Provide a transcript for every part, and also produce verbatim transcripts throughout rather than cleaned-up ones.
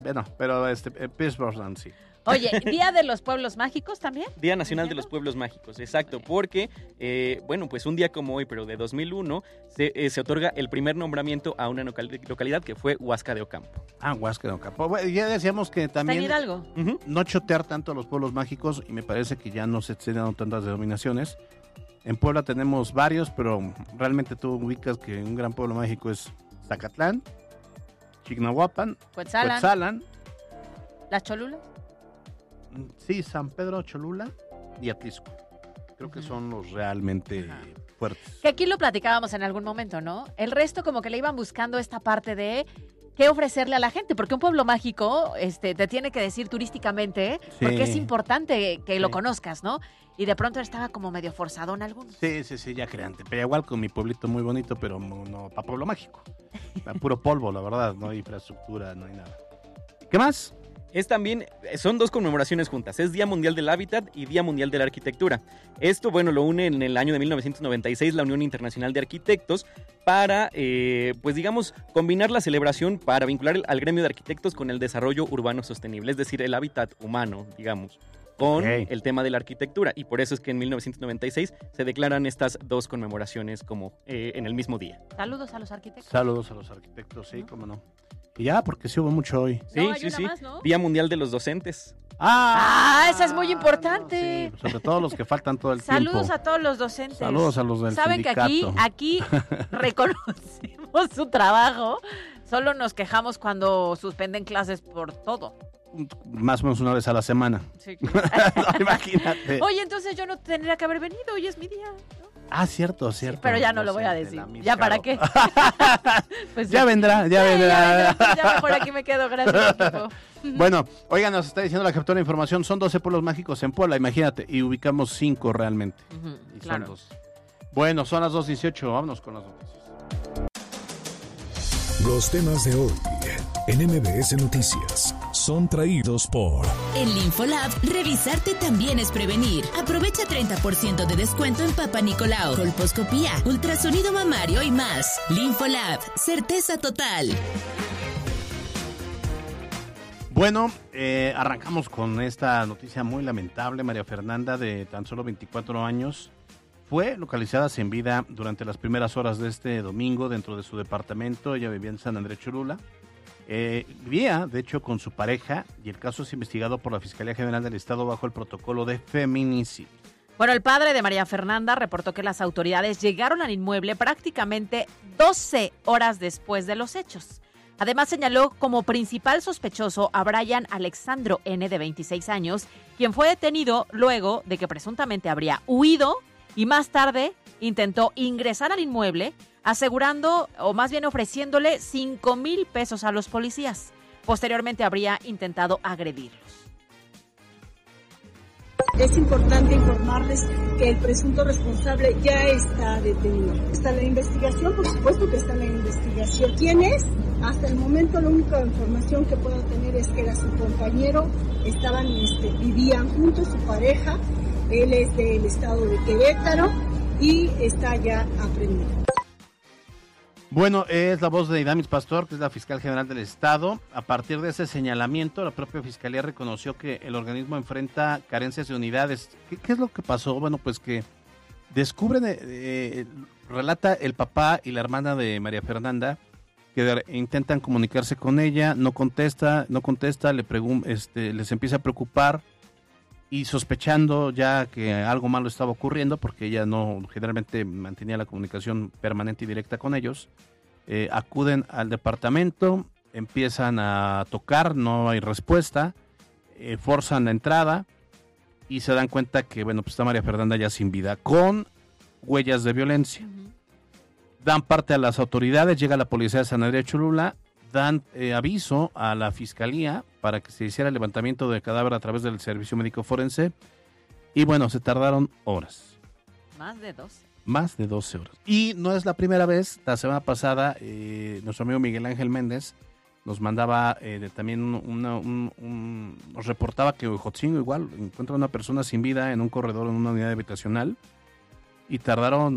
Bueno, pero este, eh, Pittsburgh Land, sí. Oye, ¿Día de los Pueblos Mágicos también? Día Nacional de los Pueblos Mágicos, exacto, okay. porque, eh, bueno, pues un día como hoy, pero de dos mil uno, se, eh, se otorga el primer nombramiento a una local, localidad que fue Huasca de Ocampo. Ah, Huasca de Ocampo. Bueno, ya decíamos que también... ¿Está en Hidalgo? Uh-huh. No chotear tanto a los pueblos mágicos, y me parece que ya no se extienden tantas denominaciones. En Puebla tenemos varios, pero realmente tú ubicas que un gran pueblo mágico es Zacatlán, Chignahuapan, Cuetzalan, Cuetzalan, Las Cholulas. Sí, San Pedro Cholula y Atlisco. Creo que son los realmente Ajá. fuertes. Que aquí lo platicábamos en algún momento, ¿no? El resto como que le iban buscando esta parte de qué ofrecerle a la gente, porque un pueblo mágico este, te tiene que decir turísticamente, sí. porque es importante que sí. lo conozcas, ¿no? Y de pronto estaba como medio forzado en algunos. Sí, sí, sí, ya creante. Pero igual con mi pueblito muy bonito, pero no para pueblo mágico. Puro polvo, la verdad, no hay infraestructura, no hay nada. ¿Qué más? Es también, son dos conmemoraciones juntas, es Día Mundial del Hábitat y Día Mundial de la Arquitectura. Esto, bueno, lo une en el año de mil novecientos noventa y seis la Unión Internacional de Arquitectos para, eh, pues digamos, combinar la celebración para vincular el, al gremio de arquitectos con el desarrollo urbano sostenible, es decir, el hábitat humano, digamos, con okay. el tema de la arquitectura. Y por eso es que en mil novecientos noventa y seis se declaran estas dos conmemoraciones como eh, en el mismo día. Saludos a los arquitectos. Saludos a los arquitectos, sí, ¿no? Cómo no. Y ya, porque sí hubo mucho hoy. Sí, no, sí, sí. Más, ¿no? Día Mundial de los Docentes. Ah, ah esa es muy importante. No, sí, sobre todo los que faltan todo el Saludos tiempo. Saludos a todos los docentes. Saludos a los del Saben sindicato. que aquí, aquí reconocemos su trabajo. Solo nos quejamos cuando suspenden clases por todo. Más o menos una vez a la semana. Sí. No, imagínate. Oye, entonces yo no tendría que haber venido. Hoy es mi día, ¿no? Ah, cierto, cierto. Sí, pero ya no lo voy a decir. ¿Ya para qué? Pues ya vendrá, ya vendrá. Ya, vendrá, pues ya mejor aquí me quedo, gracias, equipo. Bueno, oigan, nos está diciendo la captura de información, son doce pueblos mágicos en Puebla, imagínate, y ubicamos cinco realmente. Uh-huh, y claro. Son dos. Bueno, son las dos dieciocho, vámonos con las noticias. Los temas de hoy en M B S Noticias son traídos por... En Linfolab, revisarte también es prevenir. Aprovecha treinta por ciento de descuento en Papa Nicolau, colposcopía, ultrasonido mamario y más. Linfolab, certeza total. Bueno, eh, arrancamos con esta noticia muy lamentable. María Fernanda, de tan solo veinticuatro años, fue localizada sin vida durante las primeras horas de este domingo dentro de su departamento. Ella vivía en San Andrés Cholula. Eh, vivía, de hecho, con su pareja, y el caso es investigado por la Fiscalía General del Estado bajo el protocolo de feminicidio. Bueno, el padre de María Fernanda reportó que las autoridades llegaron al inmueble prácticamente doce horas después de los hechos. Además, señaló como principal sospechoso a Brian Alexandro N., de veintiséis años, quien fue detenido luego de que presuntamente habría huido y más tarde intentó ingresar al inmueble, asegurando, o más bien ofreciéndole cinco mil pesos a los policías. Posteriormente habría intentado agredirlos. Es importante informarles que el presunto responsable ya está detenido. Está la investigación, por supuesto que está la investigación. ¿Quién es? Hasta el momento la única información que puedo tener es que era su compañero, estaban, este, vivían juntos, su pareja, él es del estado de Querétaro y está ya aprendido. Bueno, es la voz de Idamis Pastor, que es la fiscal general del Estado. A partir de ese señalamiento, la propia Fiscalía reconoció que el organismo enfrenta carencias de unidades. ¿Qué, qué es lo que pasó? Bueno, pues que descubren, eh, eh, relata el papá y la hermana de María Fernanda, que de, intentan comunicarse con ella, no contesta, no contesta, le pregun- este, les empieza a preocupar, y sospechando ya que algo malo estaba ocurriendo, porque ella no generalmente mantenía la comunicación permanente y directa con ellos, eh, acuden al departamento, empiezan a tocar, no hay respuesta, eh, forzan la entrada y se dan cuenta que, bueno, pues está María Fernanda ya sin vida, con huellas de violencia. Uh-huh. Dan parte a las autoridades, llega la policía de San Andrés Cholula, dan eh, aviso a la fiscalía para que se hiciera el levantamiento del cadáver a través del servicio médico forense, y bueno, se tardaron horas. Más de doce. Más de doce horas. Y no es la primera vez. La semana pasada, eh, nuestro amigo Miguel Ángel Méndez nos mandaba eh, de, también una, un, un, nos reportaba que Jotzingo igual encuentra a una persona sin vida en un corredor, en una unidad habitacional, y tardaron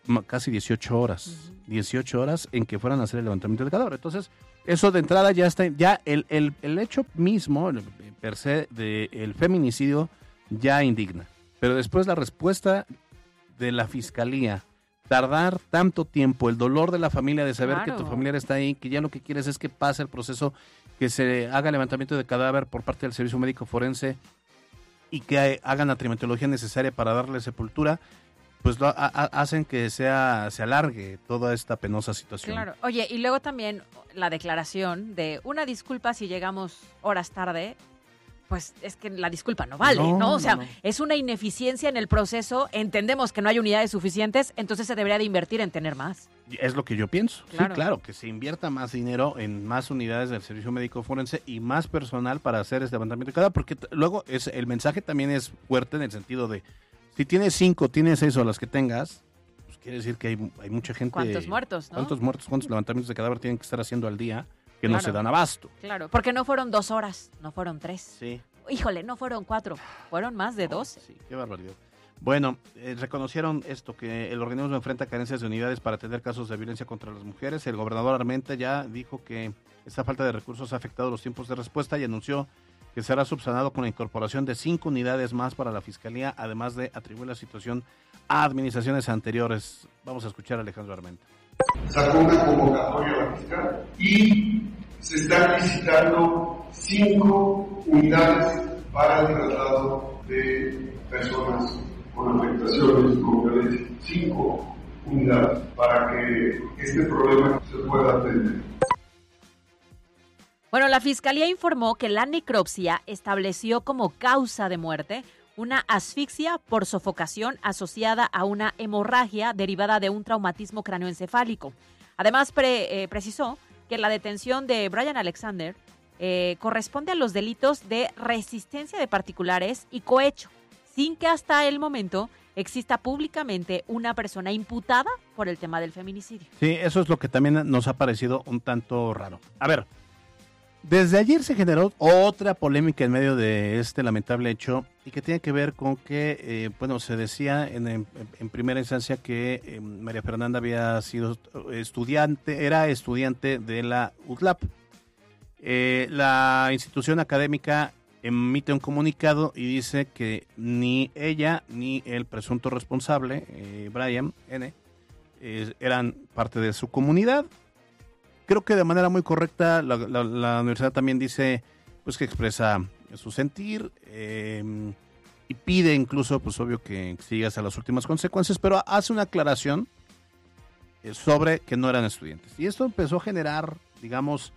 casi dieciocho horas, uh-huh. dieciocho horas en que fueran a hacer el levantamiento del cadáver. Entonces, eso de entrada ya está, ya el, el, el hecho mismo, el, per se, del feminicidio ya indigna. Pero después la respuesta de la fiscalía, tardar tanto tiempo, el dolor de la familia de saber claro. que tu familiar está ahí, que ya lo que quieres es que pase el proceso, que se haga levantamiento de cadáver por parte del servicio médico forense y que hagan la trimetología necesaria para darle sepultura, pues lo a, a, hacen que sea se alargue toda esta penosa situación. Claro. Oye, y luego también la declaración de una disculpa si llegamos horas tarde, pues es que la disculpa no vale, ¿no? ¿no? O sea, no, no. es una ineficiencia en el proceso, entendemos que no hay unidades suficientes, entonces se debería de invertir en tener más. Es lo que yo pienso. Claro. Sí, claro, que se invierta más dinero en más unidades del servicio médico forense y más personal para hacer este levantamiento de cadáver, porque t- luego es, el mensaje también es fuerte en el sentido de, si tienes cinco, tienes seis o las que tengas, pues quiere decir que hay, hay mucha gente... ¿Cuántos muertos, no? ¿Cuántos muertos, cuántos levantamientos de cadáver tienen que estar haciendo al día que claro. no se dan abasto? Claro, porque no fueron dos horas, no fueron tres. Sí. Híjole, no fueron cuatro, fueron más de doce. Sí, qué barbaridad. Bueno, eh, reconocieron esto, que el organismo enfrenta carencias de unidades para atender casos de violencia contra las mujeres. El gobernador Armenta ya dijo que esta falta de recursos ha afectado los tiempos de respuesta y anunció que será subsanado con la incorporación de cinco unidades más para la Fiscalía, además de atribuir la situación a administraciones anteriores. Vamos a escuchar a Alejandro Armenta. Sacó una convocatoria a la fiscal y se están licitando cinco unidades para el traslado de personas con afectaciones, con violencia. Cinco unidades para que este problema se pueda atender. Bueno, la Fiscalía informó que la necropsia estableció como causa de muerte una asfixia por sofocación asociada a una hemorragia derivada de un traumatismo craneoencefálico. Además, pre, eh, precisó que la detención de Brian Alexander eh, corresponde a los delitos de resistencia de particulares y cohecho, sin que hasta el momento exista públicamente una persona imputada por el tema del feminicidio. Sí, eso es lo que también nos ha parecido un tanto raro. A ver, desde ayer se generó otra polémica en medio de este lamentable hecho y que tiene que ver con que, eh, bueno, se decía en, en, en primera instancia que eh, María Fernanda había sido estudiante, era estudiante de la U T L A P. Eh, la institución académica emite un comunicado y dice que ni ella ni el presunto responsable, eh, Brian N., eh, eran parte de su comunidad. Creo que de manera muy correcta la, la, la universidad también dice pues que expresa su sentir eh, y pide incluso, pues obvio que sigas a las últimas consecuencias, pero hace una aclaración eh, sobre que no eran estudiantes. Y esto empezó a generar, digamos,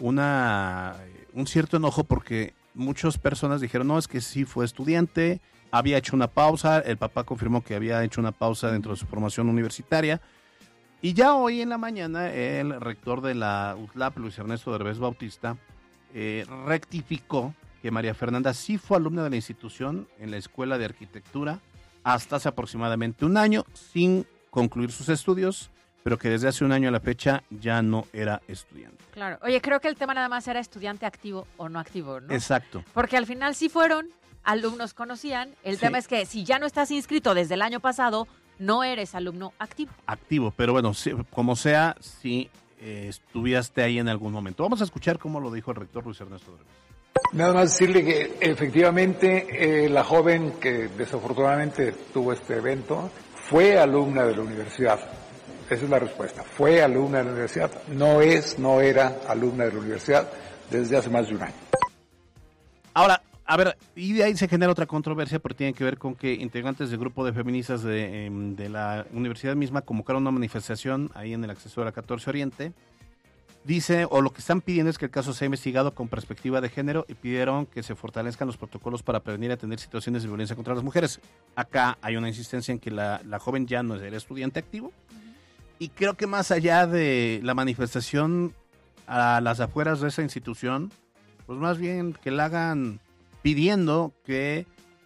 una un cierto enojo porque muchas personas dijeron, no, es que sí fue estudiante, había hecho una pausa, el papá confirmó que había hecho una pausa dentro de su formación universitaria. Y ya hoy en la mañana el rector de la U T L A P, Luis Ernesto Derbez Bautista, eh, rectificó que María Fernanda sí fue alumna de la institución en la Escuela de Arquitectura hasta hace aproximadamente un año sin concluir sus estudios, pero que desde hace un año a la fecha ya no era estudiante. Claro. Oye, creo que el tema nada más era estudiante activo o no activo, ¿no? Exacto. Porque al final sí fueron, alumnos conocían, el Sí. tema es que si ya no estás inscrito desde el año pasado, no eres alumno activo. Activo, pero bueno, sí, como sea, si eh, estuviste ahí en algún momento. Vamos a escuchar cómo lo dijo el rector Luis Ernesto Derbez. Nada más decirle que efectivamente eh, la joven que desafortunadamente tuvo este evento fue alumna de la universidad. Esa es la respuesta. Fue alumna de la universidad. No es, no era alumna de la universidad desde hace más de un año. Ahora, a ver, y de ahí se genera otra controversia porque tiene que ver con que integrantes del grupo de feministas de, eh, de la universidad misma convocaron una manifestación ahí en el acceso de la catorce Oriente. Dice, o lo que están pidiendo es que el caso sea investigado con perspectiva de género y pidieron que se fortalezcan los protocolos para prevenir y atender situaciones de violencia contra las mujeres. Acá hay una insistencia en que la, la joven ya no era estudiante activo. Uh-huh. Y creo que más allá de la manifestación a las afueras de esa institución, pues más bien que la hagan pidiendo que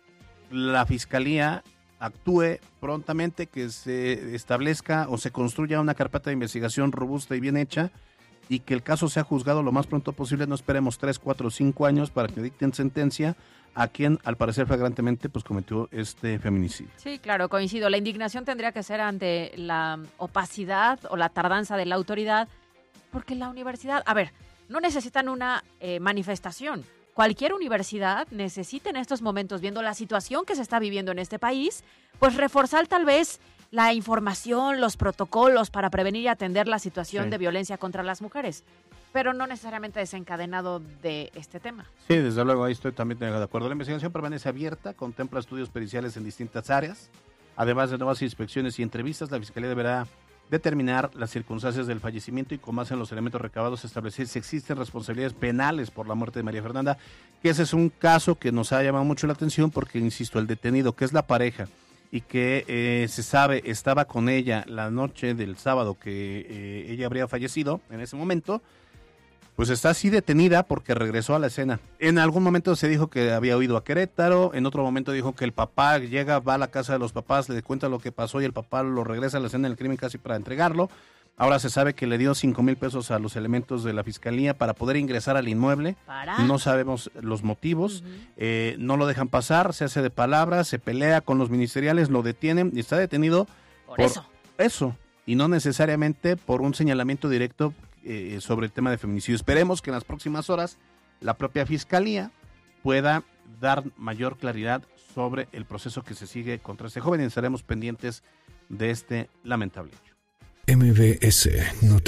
la fiscalía actúe prontamente, que se establezca o se construya una carpeta de investigación robusta y bien hecha y que el caso sea juzgado lo más pronto posible. No esperemos tres, cuatro, cinco años para que dicten sentencia a quien al parecer flagrantemente pues cometió este feminicidio. Sí, claro, coincido. La indignación tendría que ser ante la opacidad o la tardanza de la autoridad, porque la universidad, a ver, no necesitan una eh, manifestación. Cualquier universidad necesita en estos momentos, viendo la situación que se está viviendo en este país, pues reforzar tal vez la información, los protocolos para prevenir y atender la situación sí. de violencia contra las mujeres, pero no necesariamente desencadenado de este tema. Sí, desde luego, ahí estoy también de acuerdo. La investigación permanece abierta, contempla estudios periciales en distintas áreas, además de nuevas inspecciones y entrevistas. La Fiscalía deberá determinar las circunstancias del fallecimiento y, con base en los elementos recabados, establecer si existen responsabilidades penales por la muerte de María Fernanda, que ese es un caso que nos ha llamado mucho la atención porque, insisto, el detenido, que es la pareja, y que eh, se sabe estaba con ella la noche del sábado que eh, ella habría fallecido en ese momento, pues está así detenida porque regresó a la escena. En algún momento se dijo que había huido a Querétaro, en otro momento dijo que el papá llega, va a la casa de los papás, le cuenta lo que pasó y el papá lo regresa a la escena del crimen casi para entregarlo. Ahora se sabe que le dio cinco mil pesos a los elementos de la fiscalía para poder ingresar al inmueble. ¿Para? No sabemos los motivos, uh-huh. eh, no lo dejan pasar, se hace de palabras, se pelea con los ministeriales, lo detienen y está detenido por, por eso. eso, y no necesariamente por un señalamiento directo eh, sobre el tema de feminicidio. Esperemos que en las próximas horas la propia fiscalía pueda dar mayor claridad sobre el proceso que se sigue contra este joven y estaremos pendientes de este lamentable hecho. M B S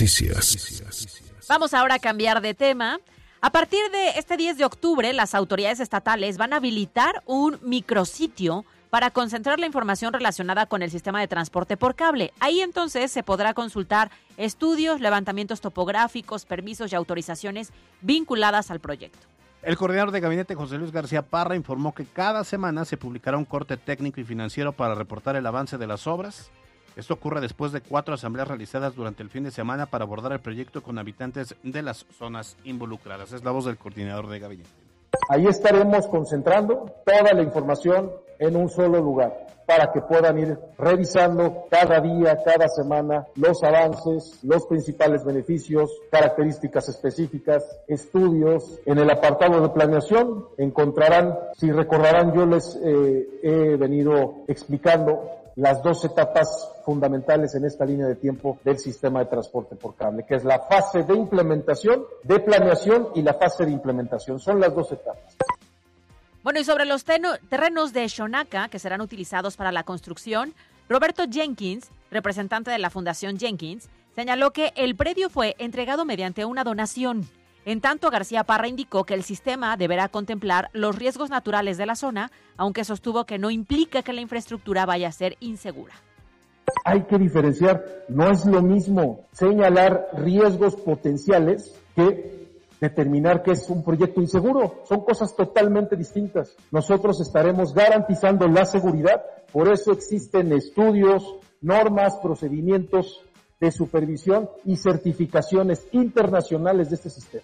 Noticias. Vamos ahora a cambiar de tema. A partir de este diez de octubre, las autoridades estatales van a habilitar un micrositio para concentrar la información relacionada con el sistema de transporte por cable. Ahí entonces se podrá consultar estudios, levantamientos topográficos, permisos y autorizaciones vinculadas al proyecto. El coordinador de gabinete, José Luis García Parra, informó que cada semana se publicará un corte técnico y financiero para reportar el avance de las obras. Esto ocurre después de cuatro asambleas realizadas durante el fin de semana para abordar el proyecto con habitantes de las zonas involucradas. Es la voz del coordinador de gabinete. Ahí estaremos concentrando toda la información en un solo lugar para que puedan ir revisando cada día, cada semana, los avances, los principales beneficios, características específicas, estudios. En el apartado de planeación encontrarán, si recordarán, yo les eh, he venido explicando las dos etapas fundamentales en esta línea de tiempo del sistema de transporte por cable, que es la fase de implementación, de planeación y la fase de implementación. Son las dos etapas. Bueno, y sobre los teno- terrenos de Shonaka que serán utilizados para la construcción, Roberto Jenkins, representante de la Fundación Jenkins, señaló que el predio fue entregado mediante una donación. En tanto, García Parra indicó que el sistema deberá contemplar los riesgos naturales de la zona, aunque sostuvo que no implica que la infraestructura vaya a ser insegura. Hay que diferenciar, no es lo mismo señalar riesgos potenciales que determinar que es un proyecto inseguro. Son cosas totalmente distintas. Nosotros estaremos garantizando la seguridad, por eso existen estudios, normas, procedimientos de supervisión y certificaciones internacionales de este sistema.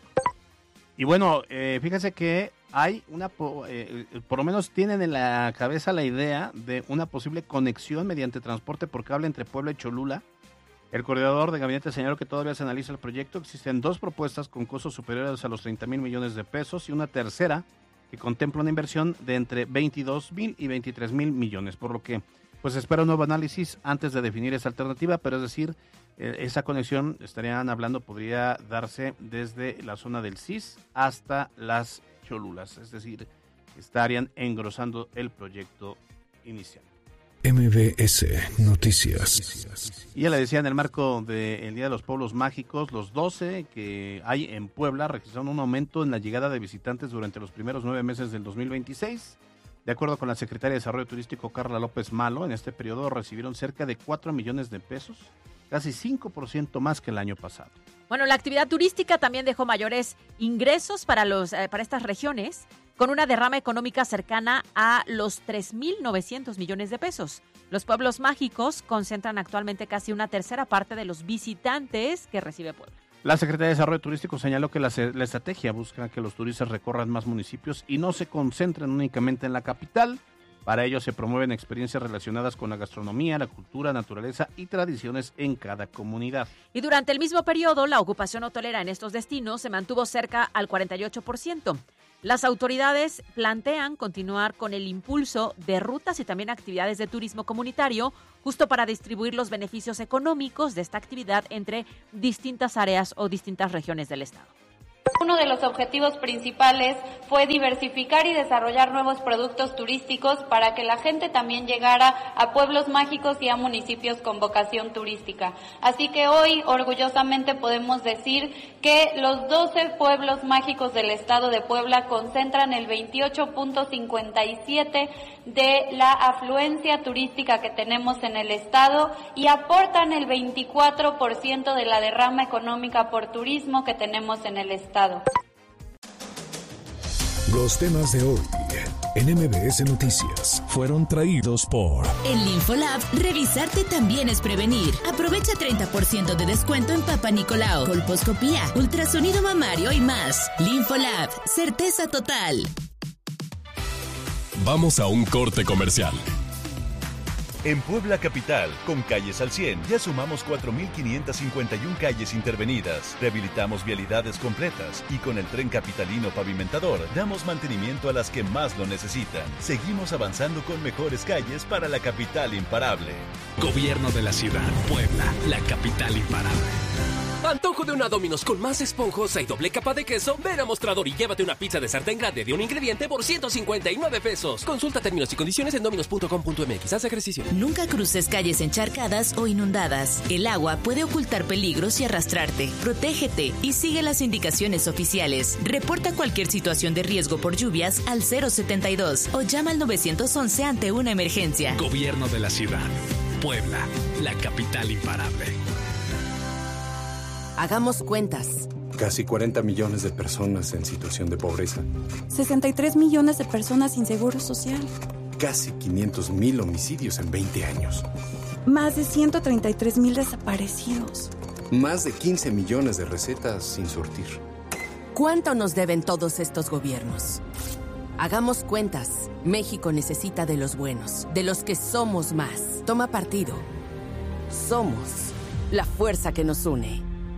Y bueno, eh, fíjense que hay una, eh, por lo menos tienen en la cabeza la idea de una posible conexión mediante transporte por cable entre Puebla y Cholula. El coordinador de gabinete señaló que todavía se analiza el proyecto. Existen dos propuestas con costos superiores a los treinta mil millones de pesos y una tercera que contempla una inversión de entre veintidós mil y veintitrés mil millones, por lo que pues espera un nuevo análisis antes de definir esa alternativa, pero es decir, eh, esa conexión, estarían hablando, podría darse desde la zona del C I S hasta las Cholulas, es decir, estarían engrosando el proyecto inicial. M B S Noticias. Y ya le decía, en el marco del Día de los Pueblos Mágicos, los doce que hay en Puebla registraron un aumento en la llegada de visitantes durante los primeros nueve meses del dos mil veintiséis. De acuerdo con la secretaria de Desarrollo Turístico, Carla López Malo, en este periodo recibieron cerca de cuatro millones de pesos, casi cinco por ciento más que el año pasado. Bueno, la actividad turística también dejó mayores ingresos para, los, eh, para estas regiones, con una derrama económica cercana a los tres mil novecientos millones de pesos. Los pueblos mágicos concentran actualmente casi una tercera parte de los visitantes que recibe Puebla. La Secretaría de Desarrollo Turístico señaló que la, la estrategia busca que los turistas recorran más municipios y no se concentren únicamente en la capital. Para ello se promueven experiencias relacionadas con la gastronomía, la cultura, naturaleza y tradiciones en cada comunidad. Y durante el mismo periodo, la ocupación hotelera en estos destinos se mantuvo cerca al cuarenta y ocho por ciento. Las autoridades plantean continuar con el impulso de rutas y también actividades de turismo comunitario, justo para distribuir los beneficios económicos de esta actividad entre distintas áreas o distintas regiones del estado. Uno de los objetivos principales fue diversificar y desarrollar nuevos productos turísticos para que la gente también llegara a pueblos mágicos y a municipios con vocación turística. Así que hoy orgullosamente podemos decir que los doce pueblos mágicos del estado de Puebla concentran el veintiocho punto cincuenta y siete de la afluencia turística que tenemos en el estado y aportan el veinticuatro por ciento de la derrama económica por turismo que tenemos en el estado. Los temas de hoy en M B S Noticias fueron traídos por... En Linfolab, revisarte también es prevenir. Aprovecha treinta por ciento de descuento en Papa Nicolau, colposcopía, ultrasonido mamario y más. Linfolab, certeza total. Vamos a un corte comercial. En Puebla Capital, con Calles al cien, ya sumamos cuatro mil quinientas cincuenta y una calles intervenidas, rehabilitamos vialidades completas y con el Tren Capitalino Pavimentador damos mantenimiento a las que más lo necesitan. Seguimos avanzando con mejores calles para la capital imparable. Gobierno de la ciudad, Puebla, la capital imparable. Antojo de una Domino's con más esponjosa y doble capa de queso. Ven a Mostrador y llévate una pizza de sartén grande de un ingrediente por ciento cincuenta y nueve pesos. Consulta términos y condiciones en dominos punto com punto m x. Haz ejercicio. Nunca cruces calles encharcadas o inundadas. El agua puede ocultar peligros y arrastrarte. Protégete y sigue las indicaciones oficiales. Reporta cualquier situación de riesgo por lluvias al cero setenta y dos o llama al nueve once ante una emergencia. Gobierno de la ciudad, Puebla, la capital imparable. Hagamos cuentas. Casi cuarenta millones de personas en situación de pobreza. sesenta y tres millones de personas sin seguro social. Casi quinientos mil homicidios en veinte años. Más de ciento treinta y tres mil desaparecidos. Más de quince millones de recetas sin surtir. ¿Cuánto nos deben todos estos gobiernos? Hagamos cuentas. México necesita de los buenos, de los que somos más. Toma partido. Somos la fuerza que nos une.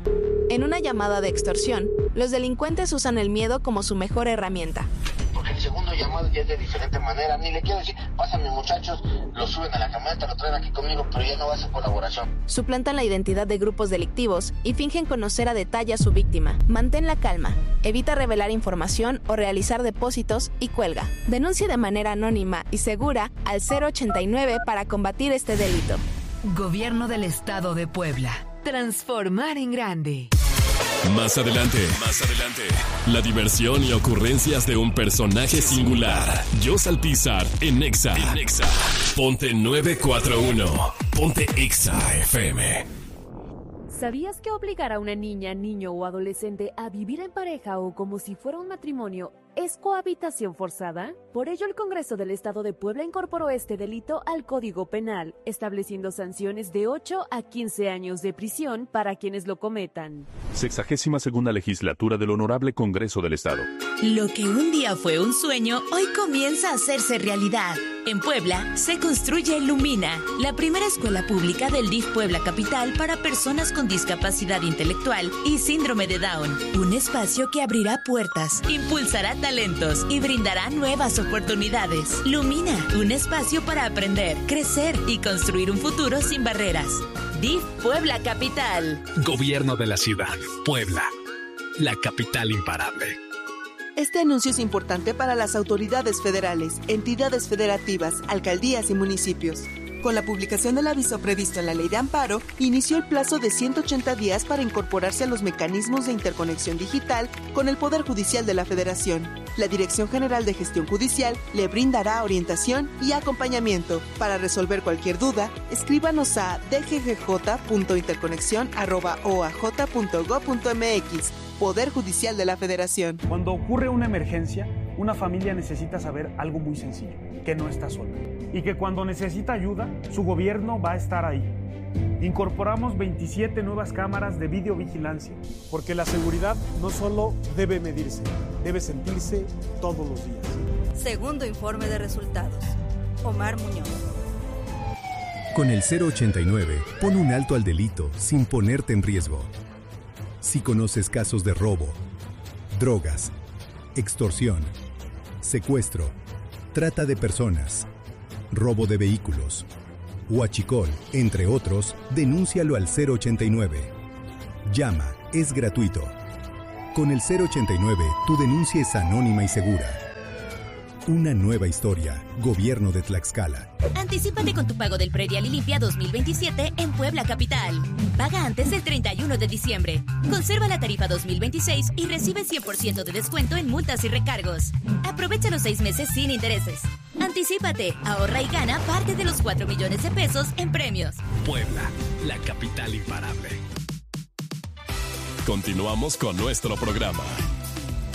En una llamada de extorsión, los delincuentes usan el miedo como su mejor herramienta. Porque el segundo llamado ya es de diferente manera. Ni le quiero decir, pásame muchachos, lo suben a la camioneta, lo traen aquí conmigo, pero ya no va a ser colaboración. Suplantan la identidad de grupos delictivos y fingen conocer a detalle a su víctima. Mantén la calma, evita revelar información o realizar depósitos y cuelga. Denuncia de manera anónima y segura al cero ochenta y nueve para combatir este delito. Gobierno del Estado de Puebla. Transformar en grande. Más adelante, más adelante, la diversión y ocurrencias de un personaje singular. Jos Alpizar en Exa. En Exa. Ponte nueve cuatro uno. Ponte Exa F M. ¿Sabías que obligar a una niña, niño o adolescente a vivir en pareja o como si fuera un matrimonio es cohabitación forzada? Por ello, el Congreso del Estado de Puebla incorporó este delito al Código Penal, estableciendo sanciones de ocho a quince años de prisión para quienes lo cometan. Sexagésima segunda legislatura del Honorable Congreso del Estado. Lo que un día fue un sueño, hoy comienza a hacerse realidad. En Puebla se construye Lumina, la primera escuela pública del D I F Puebla Capital para personas con discapacidad intelectual y síndrome de Down. Un espacio que abrirá puertas, impulsará talentos y brindará nuevas oportunidades. Lumina, un espacio para aprender, crecer y construir un futuro sin barreras. D I F Puebla Capital. Gobierno de la ciudad, Puebla, la capital imparable. Este anuncio es importante para las autoridades federales, entidades federativas, alcaldías y municipios. Con la publicación del aviso previsto en la Ley de Amparo, inició el plazo de ciento ochenta días para incorporarse a los mecanismos de interconexión digital con el Poder Judicial de la Federación. La Dirección General de Gestión Judicial le brindará orientación y acompañamiento. Para resolver cualquier duda, escríbanos a d g g j punto interconexión arroba o a j punto gob punto m x. Poder Judicial de la Federación. Cuando ocurre una emergencia, una familia necesita saber algo muy sencillo, que no está sola. Y que cuando necesita ayuda, su gobierno va a estar ahí. Incorporamos veintisiete nuevas cámaras de videovigilancia, porque la seguridad no solo debe medirse, debe sentirse todos los días. Segundo informe de resultados. Omar Muñoz. Con el cero ochenta y nueve, pon un alto al delito sin ponerte en riesgo. Si conoces casos de robo, drogas, extorsión, secuestro, trata de personas, robo de vehículos, huachicol, entre otros, denúncialo al cero ochenta y nueve. Llama, es gratuito. Con el cero ochenta y nueve, tu denuncia es anónima y segura. Una nueva historia. Gobierno de Tlaxcala. Anticípate con tu pago del predial y limpia dos mil veintisiete en Puebla Capital. Paga antes del treinta y uno de diciembre. Conserva la tarifa dos mil veintiséis y recibe cien por ciento de descuento en multas y recargos. Aprovecha los seis meses sin intereses. Anticípate, ahorra y gana parte de los cuatro millones de pesos en premios. Puebla, la capital imparable. Continuamos con nuestro programa.